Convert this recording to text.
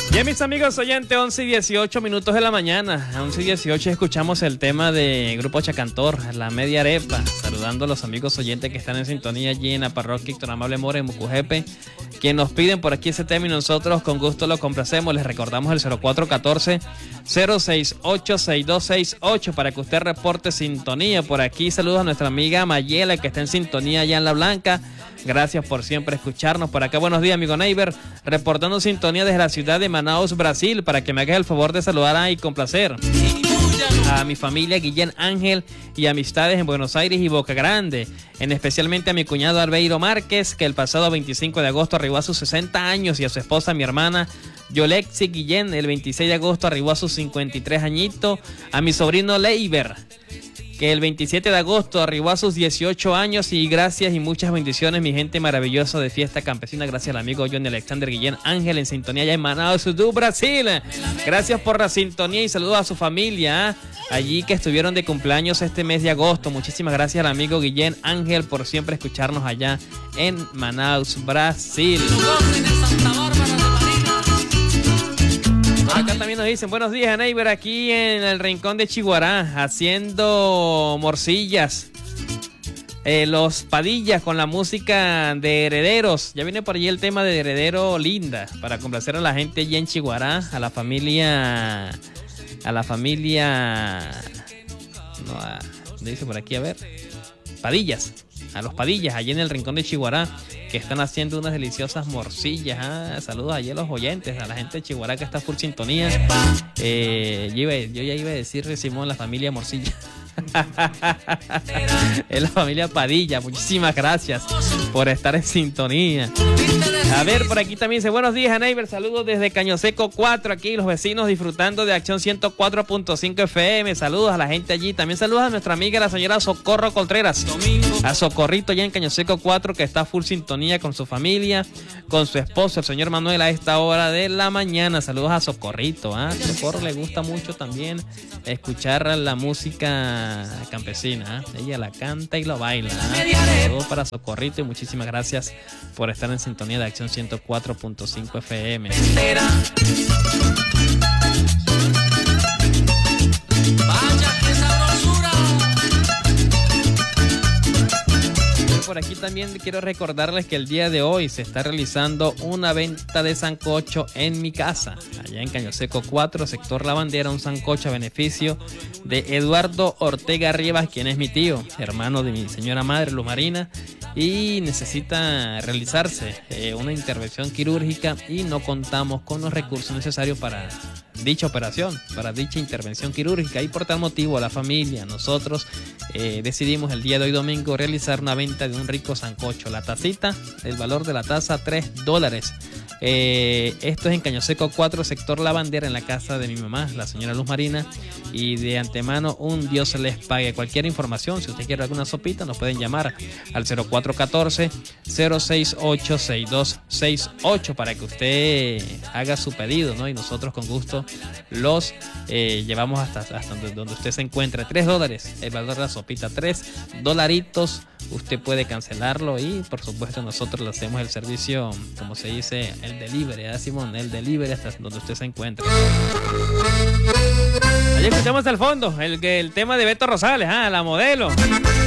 Bien, mis amigos oyentes, 11 y 18 minutos de la mañana. A 11 y 18 escuchamos el tema de Grupo Chacantor, La Media Arepa. Saludando a los amigos oyentes que están en sintonía allí en la parroquia Héctor Amable Mora en Mucujepe, quien nos piden por aquí ese tema y nosotros con gusto lo complacemos. Les recordamos el 0414-068-6268 para que usted reporte sintonía. Por aquí saludos a nuestra amiga Mayela, que está en sintonía allá en La Blanca. Gracias por siempre escucharnos. Por acá, buenos días, amigo Neighbor, reportando sintonía desde la ciudad de Manaus, Brasil, para que me hagas el favor de saludar y complacer a mi familia Guillén Ángel y amistades en Buenos Aires y Boca Grande, especialmente a mi cuñado Albeiro Márquez, que el pasado 25 de agosto arribó a sus 60 años, y a su esposa, mi hermana Yolexi Guillén, el 26 de agosto arribó a sus 53 añitos, a mi sobrino Leiber, que el 27 de agosto arribó a sus 18 años, y gracias y muchas bendiciones, mi gente maravillosa de Fiesta Campesina. Gracias al amigo Johnny Alexander Guillén Ángel en sintonía allá en Manaus do Brasil. Gracias por la sintonía y saludos a su familia allí que estuvieron de cumpleaños este mes de agosto. Muchísimas gracias al amigo Guillén Ángel por siempre escucharnos allá en Manaus, Brasil. Acá también nos dicen, buenos días, Neighbor, aquí en el rincón de Chiguará, haciendo morcillas. Los Padillas con la música de Herederos. Ya viene por allí el tema de Heredero Linda, para complacer a la gente allí en Chiguará, a la familia... No, dice por aquí, a ver, Padillas. A los Padillas, allí en el rincón de Chiguará, que están haciendo unas deliciosas morcillas. Saludos allí a los oyentes, a la gente de Chiguará que está full sintonía. Yo ya iba a decir, Simón, la familia Morcilla. Es la familia Padilla. Muchísimas gracias por estar en sintonía. A ver, por aquí también dice, buenos días, Neighbor, saludos desde Caño Seco 4, aquí los vecinos disfrutando de Acción 104.5 FM, saludos a la gente allí, también saludos a nuestra amiga la señora Socorro Contreras, a Socorrito allá en Caño Seco 4, que está full sintonía con su familia, con su esposo, el señor Manuel, a esta hora de la mañana. Saludos a Socorrito, a Socorro le gusta mucho también escuchar la música campesina, ella la canta y lo baila. Saludos para Socorrito y muchísimas gracias por estar en sintonía de Acción 104.5 FM. Vaya que sabrosura. Por aquí también quiero recordarles que el día de hoy se está realizando una venta de sancocho en mi casa, allá en Caño Seco 4, sector La Bandera, un sancocho a beneficio de Eduardo Ortega Rivas, quien es mi tío, hermano de mi señora madre, Luz Marina, y necesita realizarse una intervención quirúrgica y no contamos con los recursos necesarios para dicha operación, para dicha intervención quirúrgica, y por tal motivo la familia, nosotros decidimos el día de hoy domingo realizar una venta de un rico sancocho. La tacita, el valor de la taza $3. Esto es en Caño Seco 4, sector La Bandera, en la casa de mi mamá, la señora Luz Marina, y de antemano un Dios les pague. Cualquier información, si usted quiere alguna sopita, nos pueden llamar al 0414-068-6268 para que usted haga su pedido, ¿no? Y nosotros con gusto los llevamos hasta donde usted se encuentre. $3 el valor de la sopita, $3. Usted puede cancelarlo y por supuesto nosotros le hacemos el servicio, como se dice, el delivery, ¿eh, Simón? El delivery hasta donde usted se encuentre. Allí escuchamos al fondo el tema de Beto Rosales, la modelo.